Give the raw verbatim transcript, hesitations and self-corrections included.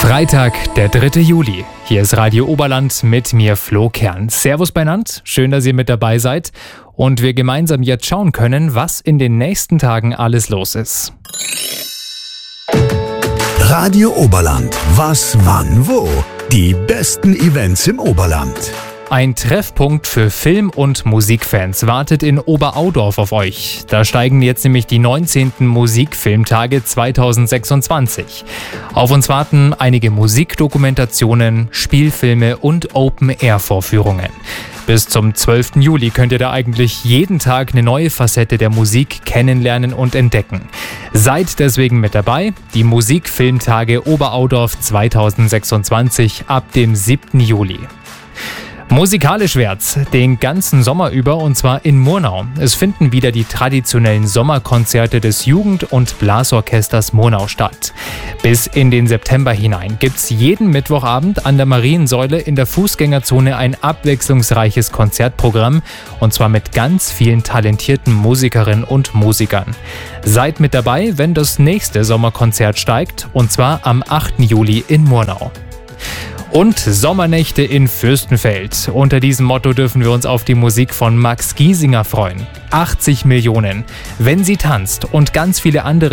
Freitag, der dritte Juli. Hier ist Radio Oberland mit mir, Flo Kern. Servus beinand, schön, dass ihr mit dabei seid und wir gemeinsam jetzt schauen können, was in den nächsten Tagen alles los ist. Radio Oberland. Was, wann, wo? Die besten Events im Oberland. Ein Treffpunkt für Film- und Musikfans wartet in Oberaudorf auf euch. Da steigen jetzt nämlich die neunzehnten Musikfilmtage zweitausendsechsundzwanzig. Auf uns warten einige Musikdokumentationen, Spielfilme und Open-Air-Vorführungen. Bis zum zwölften Juli könnt ihr da eigentlich jeden Tag eine neue Facette der Musik kennenlernen und entdecken. Seid deswegen mit dabei. Die Musikfilmtage Oberaudorf zweitausendsechsundzwanzig ab dem siebten Juli. Musikalisch wird's den ganzen Sommer über und zwar in Murnau. Es finden wieder die traditionellen Sommerkonzerte des Jugend- und Blasorchesters Murnau statt. Bis in den September hinein gibt's jeden Mittwochabend an der Mariensäule in der Fußgängerzone ein abwechslungsreiches Konzertprogramm und zwar mit ganz vielen talentierten Musikerinnen und Musikern. Seid mit dabei, wenn das nächste Sommerkonzert steigt und zwar am achten Juli in Murnau. Und Sommernächte in Fürstenfeld. Unter diesem Motto dürfen wir uns auf die Musik von Max Giesinger freuen. achtzig Millionen. Wenn sie tanzt und ganz viele andere